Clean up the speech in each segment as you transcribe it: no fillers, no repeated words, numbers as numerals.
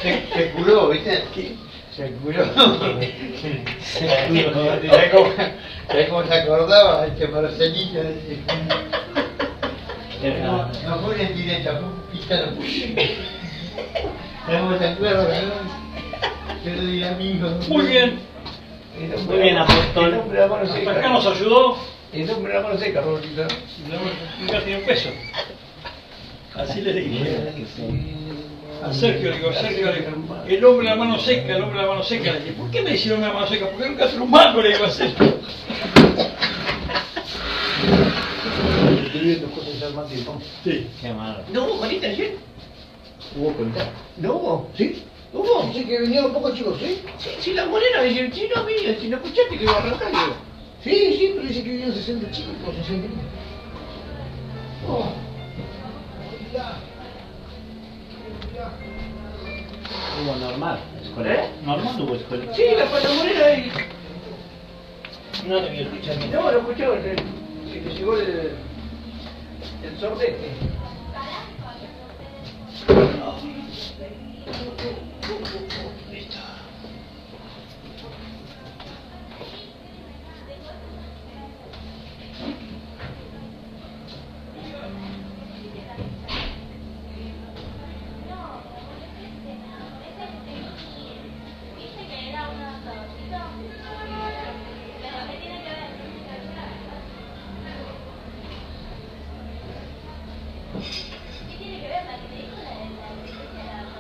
Se curó, ¿viste? Se curó. ¿Sabés cómo se acordaba? Este Marcelito. No fue una indirecta, fue un picado. ¿Sabés cómo se acuerda? Yo le di a mi hijo. Muy bien. Muy bien, apóstol. Hasta acá nos ayudó. El hombre de la mano seca, Robertito. Nunca tiene un peso. Así le dije. A Sergio, digo, el hombre de la mano seca, el hombre de la mano seca. Le dije, ¿por qué me decía el hombre de la mano seca? Porque nunca hace un mango le iba a hacer. Estoy viendo cosas al más tiempo. Sí. Qué malo. ¿No hubo Juanita ayer? Hubo cuenta. ¿No hubo? ¿Sí? ¿Hubo? Sí, que venían un poco chicos, ¿sí? Sí, la morena dice, si no venía, si no escuchaste que iba a arrancar, digo. Sí, pero dice que vivían 60 chicos, 60. Oh. Hubo normal, escuela. Normal hubo escuela. Sí, la morena y... No te voy a escuchar ni No, lo escuchó, se que llegó el sordete. Listo. ¿Qué tiene que ver la que te dijo la licencia de la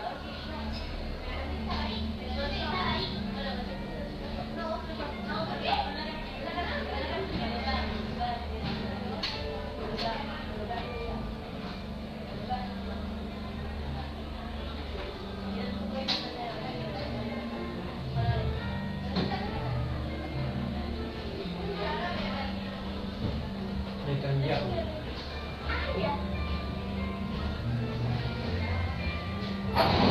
Netanyahu.